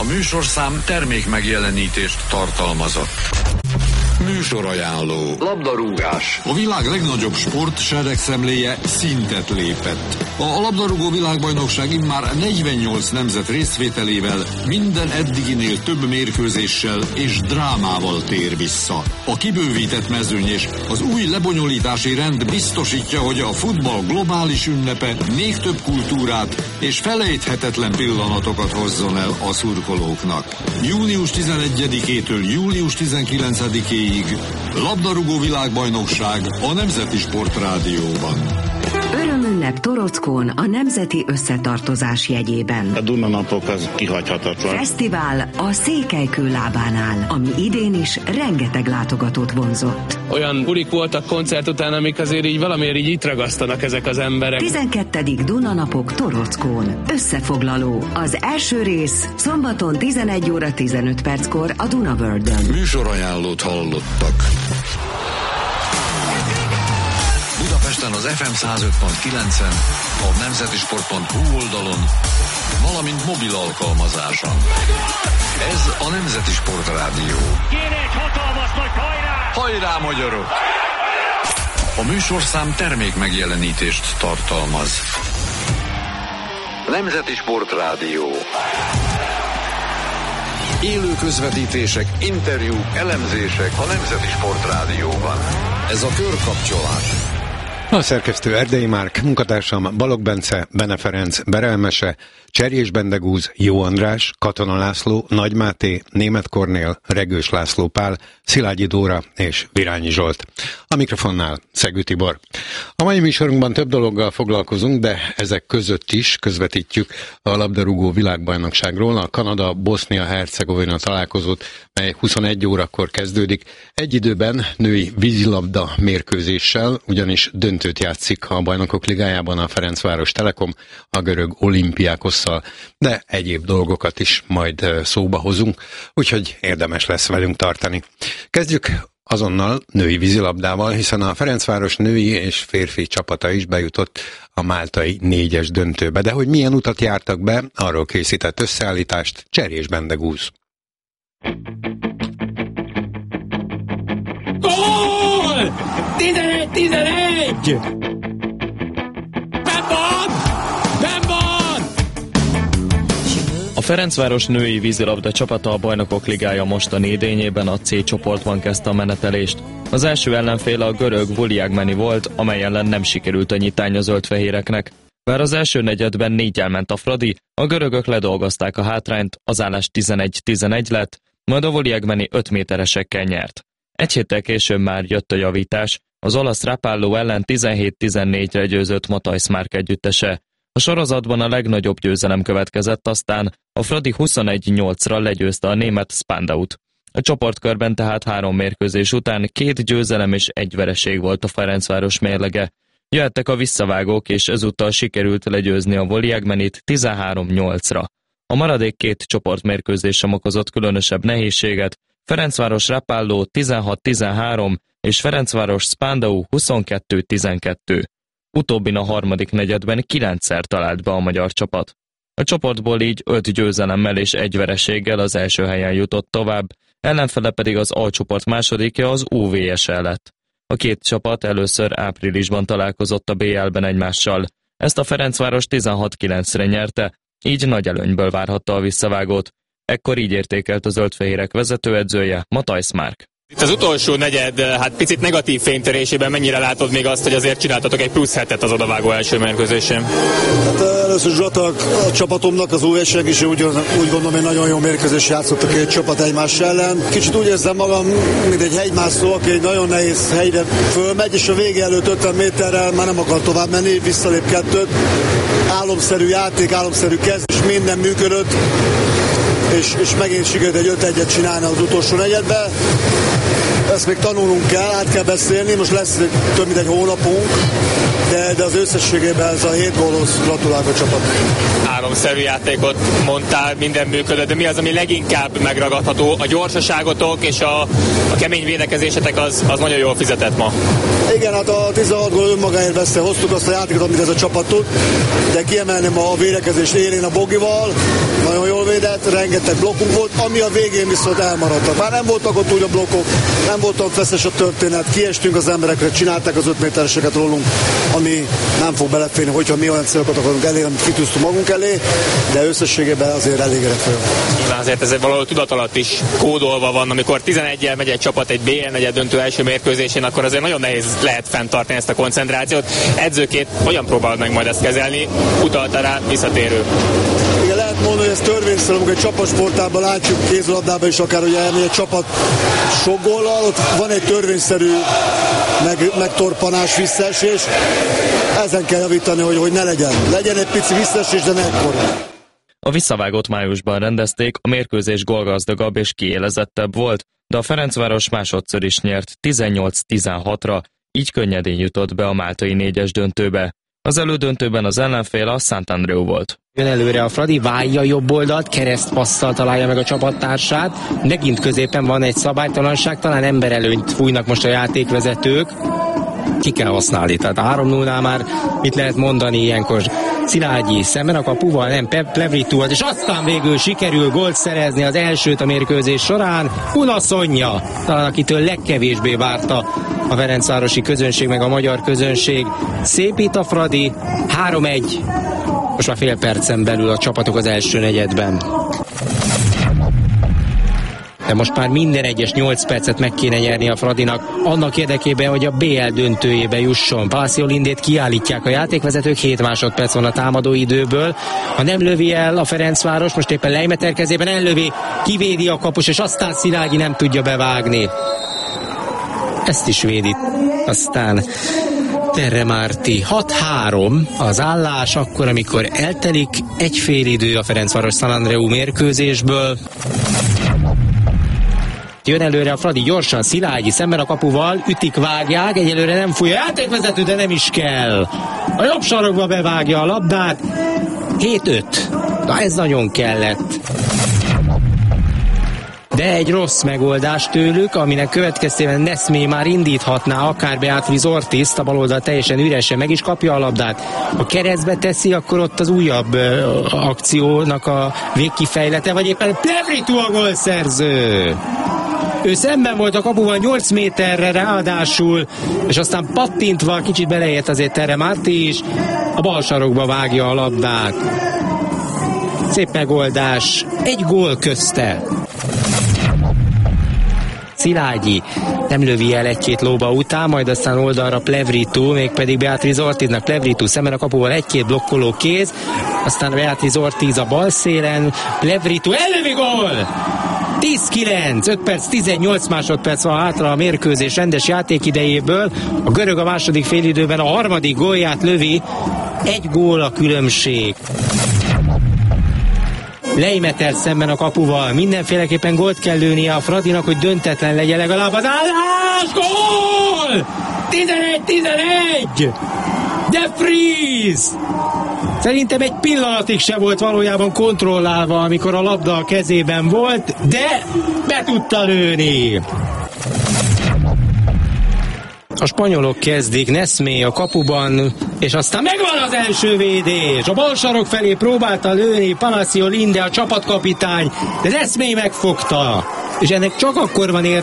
műsorszám termék megjelenítést tartalmazott. Műsorajánló. Labdarúgás. A világ legnagyobb sport seregszemléje szintet lépett. A labdarúgó világbajnokság immár 48 nemzet részvételével minden eddiginél több mérkőzéssel és drámával tér vissza. A kibővített mezőny és az új lebonyolítási rend biztosítja, hogy a futball globális ünnepe még több kultúrát és felejthetetlen pillanatokat hozzon el a szurkolóknak. Június 11-től július 19-ig labdarúgó világbajnokság a Nemzeti Sportrádióban. Örömünnep Torockón a Nemzeti Összetartozás jegyében. A Dunanapok az kihagyhatatlan. Fesztivál a Székelykő lábánál, ami idén is rengeteg látogatót vonzott. Olyan bulik voltak koncert után, amik azért így valamiért így itt ragasztanak ezek az emberek. 12. Dunanapok Torockón. Összefoglaló. Az első rész szombaton 11 óra 15 perckor a Dunaworldön. Műsorajánlót hallottak. Budapesten az FM 105.9-en, a nemzetisport.hu oldalon, valamint mobil alkalmazáson. Ez a Nemzeti Sportrádió. Kéne egy hatalmas nagy hajrá! Hajrá, magyarok! A műsorszám termék megjelenítést tartalmaz. Nemzeti Sportrádió. Élő közvetítések, interjúk, elemzések a Nemzeti Sportrádióban. Ez a Körkapcsolás. A szerkesztő Erdei Márk, munkatársam Balogh Bence, Bene Ferenc, Berelmese, Cserjés Bendegúz, Jó András, Katona László, Nagy Máté, Németh Kornél, Regős László Pál, Szilágyi Dóra és Virányi Zsolt. A mikrofonnál Szegő Tibor. A mai műsorunkban több dologgal foglalkozunk, de ezek között is közvetítjük a labdarúgó világbajnokságról a Kanada-Bosznia-Hercegovina találkozót, mely 21 órakor kezdődik. Egy időben női vízilabda mérkőzéssel, ugyanis döntőt játszik a Bajnokok Ligájában a Ferencváros Telekom a görög Olimpiákosszal, de egyéb dolgokat is majd szóba hozunk, úgyhogy érdemes lesz velünk tartani. Kezdjük azonnal női vízilabdával, hiszen a Ferencváros női és férfi csapata is bejutott a máltai 4-es döntőbe, de hogy milyen utat jártak be, arról készített összeállítást Cserjés Bendegúz. Gól! 11-11! Nem van! A Ferencváros női vízilabda csapata a Bajnokok Ligája mostani idényében a C csoportban kezdte a menetelést. Az első ellenfél a görög Voliagmeni volt, amely ellen nem sikerült a nyitány a zöldfehéreknek. Bár az első negyedben 4 elment a Fradi, a görögök ledolgozták a hátrányt, az állás 11-11 lett, majd a Voliagmeni 5 méteresekkel nyert. Egy héttel később már jött a javítás, az olasz Rapallo ellen 17-14-re győzött Mathijs Márk együttese. A sorozatban a legnagyobb győzelem következett, aztán a Fradi 21-8-ra legyőzte a német Spandaut. A csoportkörben tehát 3 mérkőzés után 2 győzelem és 1 vereség volt a Ferencváros mérlege. Jöhettek a visszavágók, és ezúttal sikerült legyőzni a Voliagmenit 13-8-ra. A maradék 2 csoportmérkőzés sem okozott különösebb nehézséget, Ferencváros Rapallo 16-13 és Ferencváros Spandau 22-12. Utóbbin a harmadik negyedben 9-szer talált be a magyar csapat. A csoportból így 5 győzelemmel és 1 vereséggel az első helyen jutott tovább, ellenfele pedig az A csoport másodikja, az UVSL lett. A 2 csapat először áprilisban találkozott a BL-ben egymással. Ezt a Ferencváros 16-9-re nyerte, így nagy előnyből várhatta a visszavágót. Ekkor így értékelt a zöldfehérek vezetőedzője, Mathijs Márk. Itt az utolsó negyed, hát picit negatív fénytörésében mennyire látod még azt, hogy azért csináltatok egy plusz hetet az odavágó első mérkőzésén? Hát először is gratulálok a csapatomnak, az UVS-nek is, úgy gondolom, hogy nagyon jó mérkőzés játszott a 2 csapat egymás ellen. Kicsit úgy érzem magam, mint egy hegymászó, aki egy nagyon nehéz helyre fölmegy, és a vége előtt 50 méterrel már nem akar tovább menni, visszalép 2-t. Álomszerű játék, álomszerű kezd, és minden működött. És megint sikerült egy 5-1-et csinálni az utolsó negyedben. Ezt még tanulnunk kell, át kell beszélni, most lesz több mint egy hónapunk, de az összességében ez a 7 gólhoz gratulálok a csapatnak. Álomszerű játékot mondtál, minden működött, de mi az, ami leginkább megragadható? A gyorsaságotok és a kemény védekezésetek az nagyon jól fizetett ma. Igen, hát a 16 gól önmagáért veszte, hoztuk azt a játékot, amit ez a csapat tud, de kiemelném a védekezés élén a Bogival, nagyon jól védett, rengeteg blokkunk volt, ami a végén viszont elmaradtak. Már nem voltak ott úgy a blokkok, nem volt ott feszes a történet, kiestünk az emberekre, csinálták az 5 métereseket rólunk, ami nem fog beleférni, hogyha mi olyan célokat akarunk elérni, amit kitűztünk magunk elé, de összességében azért elégedett vagyok. Nyilván azért ez valahol tudat alatt is kódolva van, amikor 11-jel megy egy csapat egy BL negyed döntő első mérkőzésén, akkor azért nagyon nehéz lehet fenntartani ezt a koncentrációt. Edzőként hogyan próbálod meg majd ezt kezelni? Utalta rá visszatérő. Igen, lehet mondani, hogy ez törvényszerű, amikor egy csapatsportában látjuk, kézilabdában is akár, hogy elmegy egy csapat sok góllal, ott van egy törvényszerű megtorpanás, visszaesés. Ezen kell javítani, hogy ne legyen. Legyen egy pici visszaesés, de ne ekkora. A visszavágót májusban rendezték, a mérkőzés gólgazdagabb és kiélezettebb volt, de a Ferencváros másodszor is nyert 18-16-ra, így könnyedén jutott be a máltai 4-es döntőbe. Az elődöntőben az ellenfél a Szentandreu volt. Jön előre a Fradi, válja jobb oldalt, keresztpasszal találja meg a csapattársát. Megint középen van egy szabálytalanság, talán emberelőnyt fújnak most a játékvezetők. Ki kell használni, tehát 3-0-nál már mit lehet mondani ilyenkor? Szilágyi szemben a kapuval, nem Plevritu, és aztán végül sikerül gólt szerezni, az elsőt a mérkőzés során. Unaszonya, talán akitől legkevésbé várta a ferencvárosi közönség, meg a magyar közönség. Szépít a Fradi, 3-1. Most már fél percen belül a csapatok az első negyedben. De most már minden egyes 8 percet meg kéne nyerni a Fradinak, annak érdekében, hogy a BL döntőjébe jusson. Palacio Lindét kiállítják a játékvezetők, 7 másodperc van a támadó időből. Ha nem lövi el a Ferencváros, most éppen Leimeter kezében ellövi, kivédi a kapus, és aztán Szilágyi nem tudja bevágni. Ezt is védi. Aztán Terre Márti. 6-3 az állás, akkor, amikor eltelik egy fél idő a Ferencváros Szentandreu mérkőzésből. Jön előre a Fradi, gyorsan Szilágyi szemben a kapuval, ütik, vágják, egyelőre nem fújja a játékvezető, de nem is kell. A jobb sarokba bevágja a labdát. 7-5. Na ez nagyon kellett. De egy rossz megoldás tőlük, aminek következtében Neszmé már indíthatná akár Beatriz Ortizt, a baloldal teljesen üresen, meg is kapja a labdát. Ha keresztbe teszi, akkor ott az újabb akciónak a végkifejlete, vagy éppen Plevritu a gólszerző. Ő szemben volt a kapuval 8 méterre ráadásul, és aztán pattintva kicsit beleért azért Terre Márti is, a bal sarokba vágja a labdát. Szép megoldás, egy gól közte. Szilágyi nem lövi el egy-két lóba után, majd aztán oldalra Plevritu, mégpedig Beatriz Ortiznak. Plevritu szemben a kapuval egy-két blokkoló kéz, aztán Beatriz Ortiz a bal szélen, Plevritu ellövi gól! 10-9, 5 perc, 18 másodperc van hátra a mérkőzés rendes játékidejéből. A görög a második félidőben a harmadik gólját lövi, egy gól a különbség. Leimeter szemben a kapuval, mindenféleképpen gólt kell lőnie a Fradinak, hogy döntetlen legyen legalább az állás, gól! 11-11! De Vries! Szerintem egy pillanatig se volt valójában kontrollálva, amikor a labda a kezében volt, de be tudta lőni. A spanyolok kezdik, Neszmé a kapuban, és aztán megvan az első védés. A bal sarok felé próbálta lőni Palacio Linde, a csapatkapitány, de Neszmé megfogta. És ennek csak akkor van